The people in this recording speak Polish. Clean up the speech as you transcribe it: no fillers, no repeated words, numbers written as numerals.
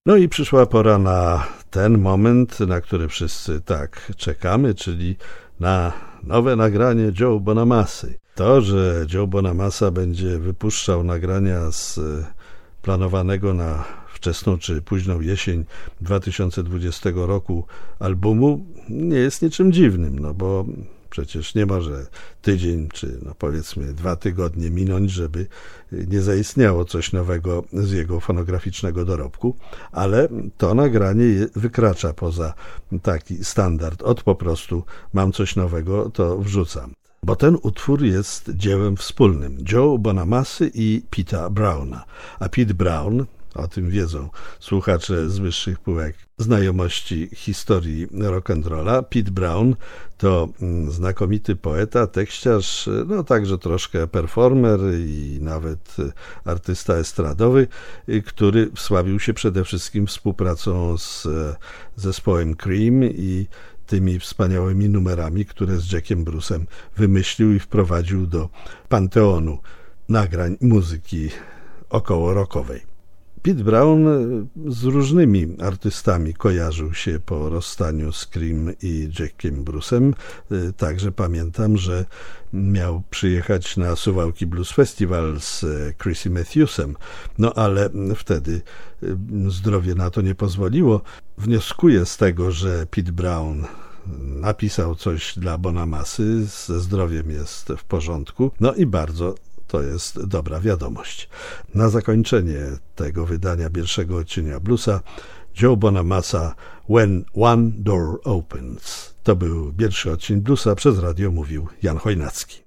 No i przyszła pora na ten moment, na który wszyscy tak czekamy, czyli na nowe nagranie Joe Bonamassy. To, że Joe Bonamassa będzie wypuszczał nagrania z planowanego na wczesną czy późną jesień 2020 roku albumu, nie jest niczym dziwnym, no bo przecież nie może tydzień czy powiedzmy 2 tygodnie minąć, żeby nie zaistniało coś nowego z jego fonograficznego dorobku, ale to nagranie wykracza poza taki standard. Po prostu mam coś nowego, to wrzucam. Bo ten utwór jest dziełem wspólnym Joe Bonamassy i Peta Browna. A Pete Brown, o tym wiedzą słuchacze z wyższych półek znajomości historii rock'n'rolla, Pete Brown to znakomity poeta, tekściarz, także troszkę performer i nawet artysta estradowy, który wsławił się przede wszystkim współpracą z zespołem Cream i tymi wspaniałymi numerami, które z Jackiem Bruce'em wymyślił i wprowadził do panteonu nagrań muzyki około rockowej. Pete Brown z różnymi artystami kojarzył się po rozstaniu z Cream i Jackiem Bruce'em. Także pamiętam, że miał przyjechać na Suwałki Blues Festival z Chrissy Matthewsem, ale wtedy zdrowie na to nie pozwoliło. Wnioskuję z tego, że Pete Brown napisał coś dla Bonamassy, ze zdrowiem jest w porządku, i bardzo to jest dobra wiadomość. Na zakończenie tego wydania pierwszego odcienia bluesa Joe Bonamassa When One Door Opens. To był pierwszy odcinek bluesa, przez radio mówił Jan Chojnacki.